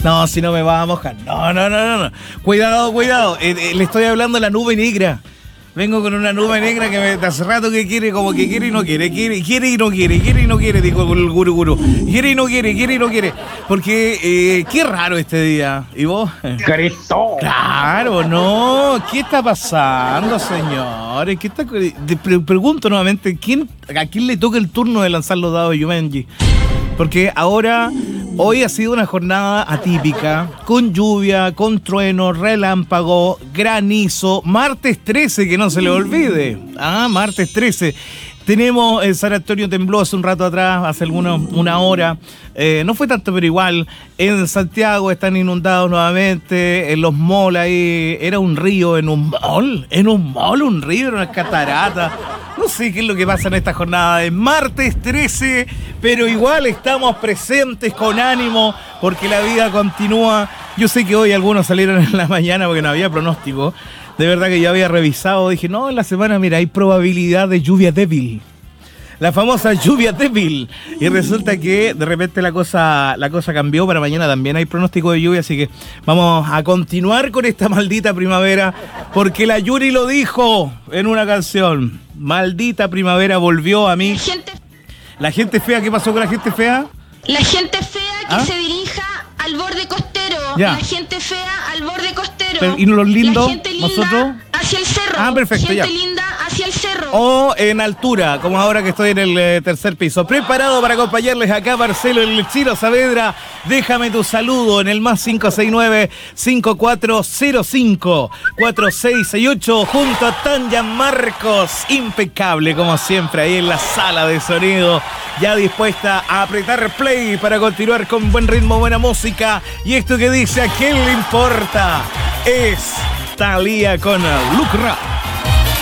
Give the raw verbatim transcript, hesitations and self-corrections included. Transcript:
No, si no me va a mojar. No, no, no, no. no. Cuidado, cuidado. Eh, eh, le estoy hablando de la nube negra. Vengo con una nube negra que me, hace rato que quiere, como que quiere y no quiere, quiere, quiere y no quiere, quiere y no quiere, dijo el guru guru. Quiere y no quiere, quiere y no quiere. Porque, eh, qué raro este día. ¿Y vos? Cristo. Claro, no. ¿Qué está pasando, señores? ¿Qué está... Pre- pregunto nuevamente, ¿quién, ¿a quién le toca el turno de lanzar los dados de Jumanji? Porque ahora, hoy ha sido una jornada atípica, con lluvia, con trueno, relámpago, granizo, martes trece, que no se le olvide. Ah, martes trece. Tenemos el San Antonio tembló hace un rato atrás, hace alguna una hora. Eh, no fue tanto, pero igual. En Santiago están inundados nuevamente. En los malls ahí. Era un río en un mall. En un mall, un río, era una catarata. No sé qué es lo que pasa en esta jornada de martes trece, pero igual estamos presentes con ánimo porque la vida continúa. Yo sé que hoy algunos salieron en la mañana porque no había pronóstico. De verdad que yo había revisado, dije, no, en la semana, mira, hay probabilidad de lluvia débil. La famosa lluvia débil. Y resulta que de repente la cosa, la cosa cambió. Para mañana también hay pronóstico de lluvia, así que vamos a continuar con esta maldita primavera, porque la Yuri lo dijo en una canción. Maldita primavera volvió a mí. La gente, ¿La gente fea? ¿Qué pasó con la gente fea? la gente fea que ¿Ah? se dirija al borde costero. Ya. La gente fea al borde costero. Pero, ¿y los lindos? La gente linda ¿Nosotros? hacia el cerro. Ah, perfecto, gente ya. linda hacia el cerro. O en altura, como ahora que estoy en el eh, tercer piso. Preparado para acompañarles acá, Marcelo, el Chino Saavedra. Déjame tu saludo en el más cinco seis nueve, cinco cuatro cero cinco, cuatro seis seis ocho junto a Tanya Marcos. Impecable, como siempre, ahí en la sala de sonido. Ya dispuesta a apretar play para continuar con buen ritmo, buena música. Y esto que dice, ¿a quién le importa? Es Thalía con Look Rap.